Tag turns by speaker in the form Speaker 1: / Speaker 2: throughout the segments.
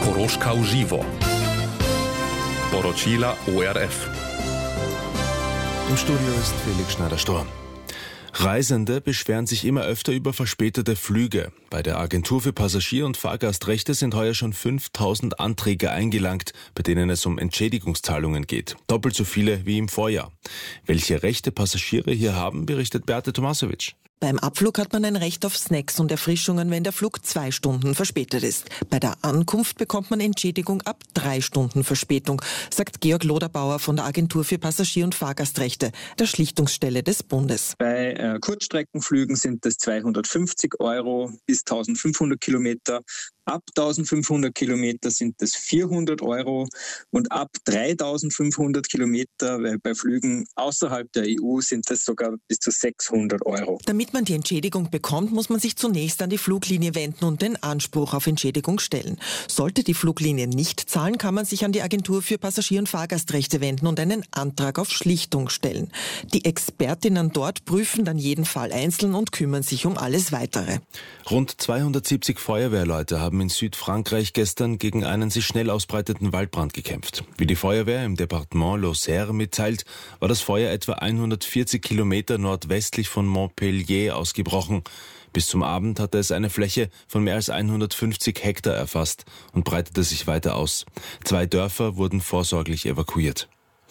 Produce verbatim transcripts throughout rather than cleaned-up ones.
Speaker 1: Koroška v živo. Poročila O R F.
Speaker 2: Im Studio ist Felix Schneider-Stor. Reisende beschweren sich immer öfter über verspätete Flüge. Bei der Agentur für Passagier- und Fahrgastrechte sind heuer schon fünftausend Anträge eingelangt, bei denen es um Entschädigungszahlungen geht. Doppelt so viele wie im Vorjahr. Welche Rechte Passagiere hier haben, berichtet Beate Tomasovic.
Speaker 3: Beim Abflug hat man ein Recht auf Snacks und Erfrischungen, wenn der Flug zwei Stunden verspätet ist. Bei der Ankunft bekommt man Entschädigung ab drei Stunden Verspätung, sagt Georg Loderbauer von der Agentur für Passagier- und Fahrgastrechte, der Schlichtungsstelle des Bundes.
Speaker 4: Bei äh, Kurzstreckenflügen sind das zweihundertfünfzig Euro bis eintausendfünfhundert Kilometer. Ab eintausendfünfhundert Kilometer sind das vierhundert Euro und ab dreitausendfünfhundert Kilometer, weil bei Flügen außerhalb der E U sind das sogar bis zu sechshundert Euro.
Speaker 3: Damit man die Entschädigung bekommt, muss man sich zunächst an die Fluglinie wenden und den Anspruch auf Entschädigung stellen. Sollte die Fluglinie nicht zahlen, kann man sich an die Agentur für Passagier- und Fahrgastrechte wenden und einen Antrag auf Schlichtung stellen. Die Expertinnen dort prüfen dann jeden Fall einzeln und kümmern sich um alles Weitere.
Speaker 2: Rund zweihundertsiebzig Feuerwehrleute haben in Südfrankreich gestern gegen einen sich schnell ausbreitenden Waldbrand gekämpft. Wie die Feuerwehr im Departement Lozère mitteilt, war das Feuer etwa hundertvierzig Kilometer nordwestlich von Montpellier ausgebrochen. Bis zum Abend hatte es eine Fläche von mehr als hundertfünfzig Hektar erfasst und breitete sich weiter aus. Zwei Dörfer wurden vorsorglich evakuiert.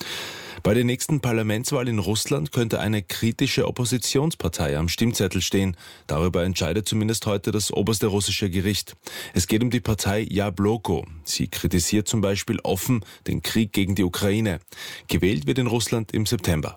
Speaker 2: Bei der nächsten Parlamentswahl in Russland könnte eine kritische Oppositionspartei am Stimmzettel stehen. Darüber entscheidet zumindest heute das oberste russische Gericht. Es geht um die Partei Jabloko. Sie kritisiert zum Beispiel offen den Krieg gegen die Ukraine. Gewählt wird in Russland im September.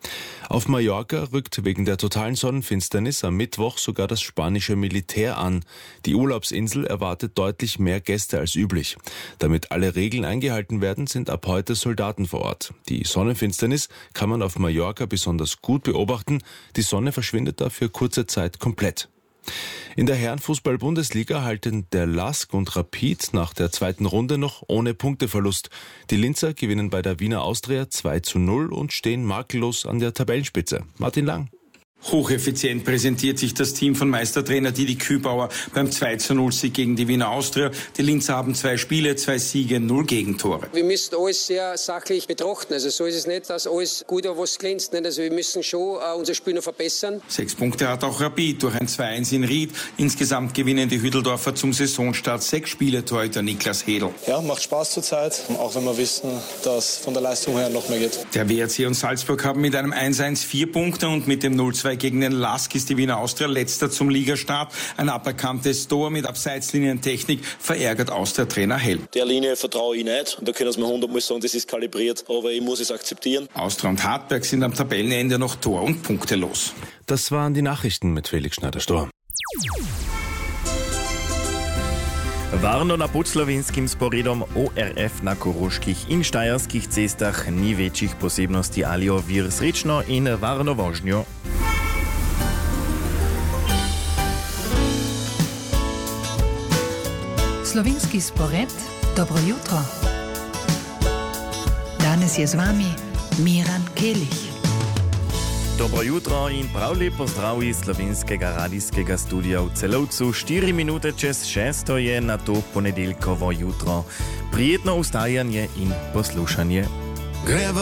Speaker 2: Auf Mallorca rückt wegen der totalen Sonnenfinsternis am Mittwoch sogar das spanische Militär an. Die Urlaubsinsel erwartet deutlich mehr Gäste als üblich. Damit alle Regeln eingehalten werden, sind ab heute Soldaten vor Ort. Die Sonnenfinsternis kann man auf Mallorca besonders gut beobachten. Die Sonne verschwindet da für kurze Zeit komplett. In der Herrenfußball-Bundesliga halten der Lask und Rapid nach der zweiten Runde noch ohne Punkteverlust. Die Linzer gewinnen bei der Wiener Austria zwei zu null und stehen makellos an der Tabellenspitze. Martin Lang.
Speaker 5: Hocheffizient präsentiert sich das Team von Meistertrainer Didi Kübauer beim zwei zu null Sieg gegen die Wiener Austria. Die Linzer haben zwei Spiele, zwei Siege, null Gegentore.
Speaker 6: Wir müssen alles sehr sachlich betrachten. Also so ist es nicht, dass alles gut oder was glänzt. Also wir müssen schon uh, unser Spiel noch verbessern.
Speaker 5: Sechs Punkte hat auch Rapid durch ein zwei eins in Ried. Insgesamt gewinnen die Hütteldorfer zum Saisonstart sechs Spiele. Torhüter Niklas Hedl.
Speaker 7: Ja, macht Spaß zurzeit, auch wenn wir wissen, dass von der Leistung her noch mehr geht.
Speaker 5: Der W R C und Salzburg haben mit einem eins eins vier Punkte und mit dem null zwei gegen den Lask ist die Wiener Austria letzter zum Ligastart. Ein aberkanntes Tor mit Abseitslinientechnik verärgert Austria-Trainer Helm.
Speaker 8: Der Linie vertraue ich nicht und da können wir hundertmal sagen, das ist kalibriert, aber ich muss es akzeptieren.
Speaker 5: Austria und Hartberg sind am Tabellenende noch tor- und punktelos.
Speaker 2: Das waren die Nachrichten mit Felix Schneider-Stor.
Speaker 9: Varno na Puclavinskim sporedom O R F na koroških in štajerskih cestah ni večjih posebnosti ali ovir. Srečno in varno vožnjo.
Speaker 10: Slovenski spored, dobro jutro. Danes je z vami Miran Kelić.
Speaker 9: Dobro jutro in prav lep pozdrav iz slovenskega radijskega studia v Celovcu. Štiri minute čez šesto je na to ponedeljkovo jutro. Prijetno ustajanje in poslušanje.